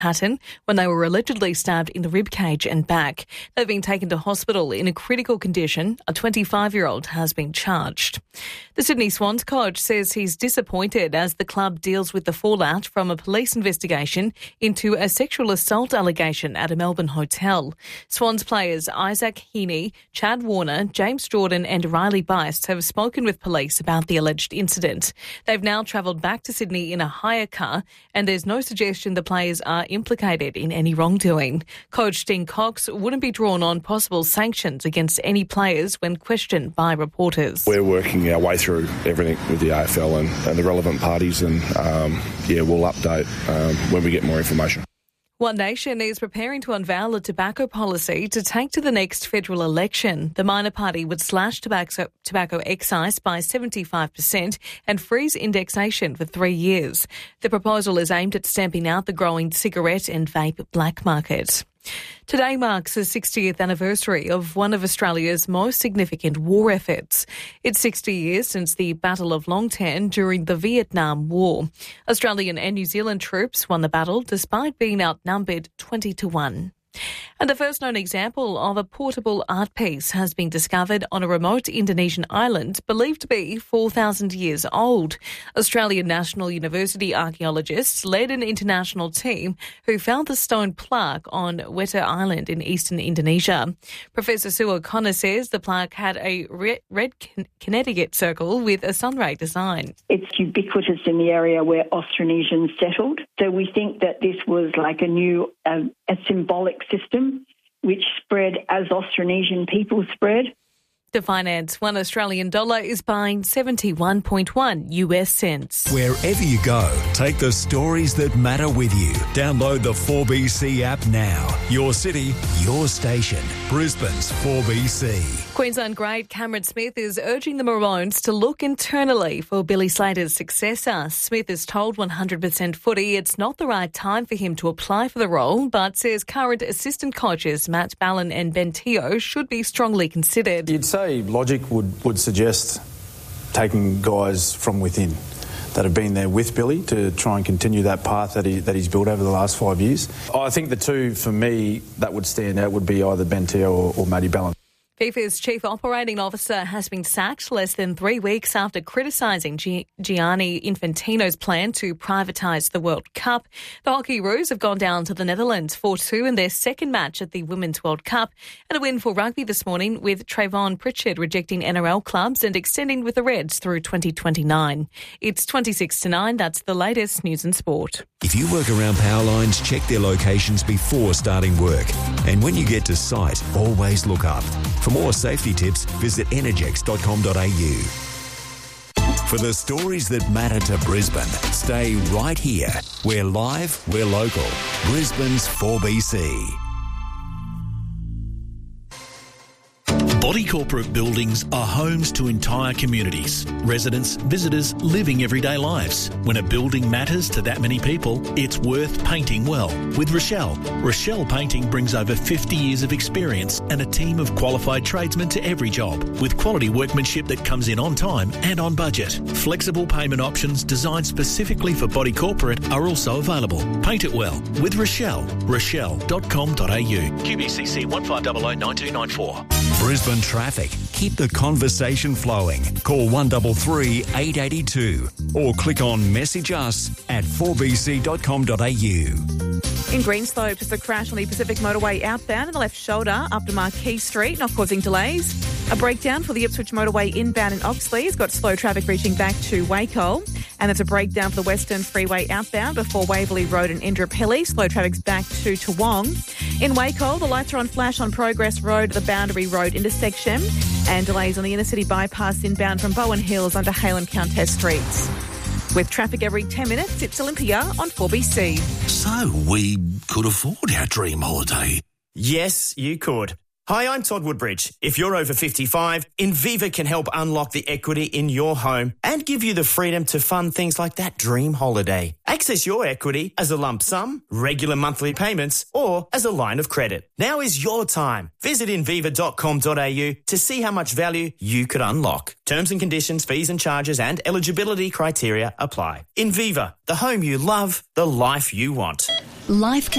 Hatton when they were allegedly stabbed in the ribcage and back. They've been taken to hospital in a critical condition. A 25-year-old has been charged. The Sydney Swans coach says he's disappointed as the club deals with the fallout from a police investigation into a sexual assault allegation at a Melbourne hotel. Swans players Isaac Heaney, Chad Warner, James Jordan and Riley Bice have spoken with police about the alleged incident. They've now travelled back to Sydney in a hire car and there's no suggestion the players are implicated in any wrongdoing. Coach Dean Cox wouldn't be drawn on possible sanctions against any players when questioned by reporters. We're working our way through everything with the AFL and the relevant parties and, we'll update when we get more information. One Nation is preparing to unveil a tobacco policy to take to the next federal election. The minor party would slash tobacco excise by 75% and freeze indexation for 3 years. The proposal is aimed at stamping out the growing cigarette and vape black market. Today marks the 60th anniversary of one of Australia's most significant war efforts. It's 60 years since the Battle of Long Tan during the Vietnam War. Australian and New Zealand troops won the battle despite being outnumbered 20-1. And the first known example of a portable art piece has been discovered on a remote Indonesian island believed to be 4,000 years old. Australian National University archaeologists led an international team who found the stone plaque on Weta Island in eastern Indonesia. Professor Sue O'Connor says the plaque had a red Connecticut circle with a sunray design. It's ubiquitous in the area where Austronesians settled. So we think that this was like a symbolic system which spread as Austronesian people spread. To finance, $1 Australian is buying 71.1 US cents. Wherever you go, take the stories that matter with you. Download the 4BC app now. Your city, your station. Brisbane's 4BC. Queensland great Cameron Smith is urging the Maroons to look internally for Billy Slater's successor. Smith has told 100% Footy it's not the right time for him to apply for the role, but says current assistant coaches Matt Ballin and Ben Teo should be strongly considered. You'd say logic would suggest taking guys from within that have been there with Billy to try and continue that path that he's built over the last 5 years. I think the two, for me, that would stand out would be either Ben Teo or Matty Ballin. FIFA's chief operating officer has been sacked less than 3 weeks after criticising Gianni Infantino's plan to privatise the World Cup. The Hockey Roos have gone down to the Netherlands 4-2 in their second match at the Women's World Cup, and a win for rugby this morning with Trayvon Pritchard rejecting NRL clubs and extending with the Reds through 2029. It's 26-9. That's the latest news and sport. If you work around power lines, check their locations before starting work. And when you get to site, always look up. For more safety tips, visit energex.com.au. For the stories that matter to Brisbane, stay right here. We're live, we're local. Brisbane's 4BC. Body Corporate buildings are homes to entire communities. Residents, visitors, living everyday lives. When a building matters to that many people, it's worth painting well. With Rochelle. Rochelle Painting brings over 50 years of experience and a team of qualified tradesmen to every job, with quality workmanship that comes in on time and on budget. Flexible payment options designed specifically for Body Corporate are also available. Paint it well with Rochelle. Rochelle.com.au. QBCC 15009294. Brisbane Traffic. Keep the conversation flowing. Call 133 882 or click on message us at 4bc.com.au. In Greenslope, just a crash on the Pacific Motorway outbound in the left shoulder up to Marquee Street, not causing delays. A breakdown for the Ipswich Motorway inbound in Oxley has got slow traffic reaching back to Waco. And there's a breakdown for the Western Freeway outbound before Waverley Road and Indooroopilly. Slow traffic's back to Toowong. In Waco, the lights are on flash on Progress Road at the Boundary Road intersection. And delays on the inner city bypass inbound from Bowen Hills under Hale and Countess Streets. With traffic every 10 minutes, it's Olympia on 4BC. So we could afford our dream holiday. Yes, you could. Hi, I'm Todd Woodbridge. If you're over 55, Inviva can help unlock the equity in your home and give you the freedom to fund things like that dream holiday. Access your equity as a lump sum, regular monthly payments, or as a line of credit. Now is your time. Visit inviva.com.au to see how much value you could unlock. Terms and conditions, fees and charges and eligibility criteria apply. Inviva, the home you love, the life you want. Life